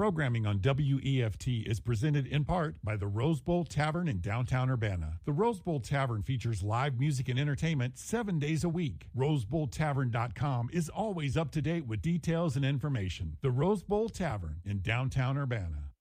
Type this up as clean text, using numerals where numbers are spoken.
Programming on WEFT is presented in part by the Rose Bowl Tavern in downtown Urbana. The Rose Bowl Tavern features live music and entertainment 7 days a week. RoseBowlTavern.com is always up to date with details and information. The Rose Bowl Tavern in downtown Urbana.